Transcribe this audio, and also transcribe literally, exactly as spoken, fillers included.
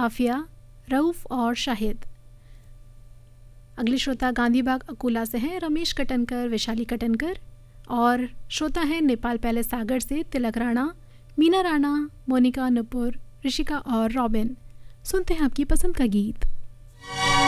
आफिया, रऊफ़ और शाहिद। अगले श्रोता गांधीबाग अकोला से हैं रमेश कटनकर, वैशाली कटनकर। और श्रोता हैं नेपाल पैलेस सागर से तिलक राणा, मीना राणा, मोनिका, नुपुर, ऋषिका और रॉबिन। सुनते हैं आपकी पसंद का गीत।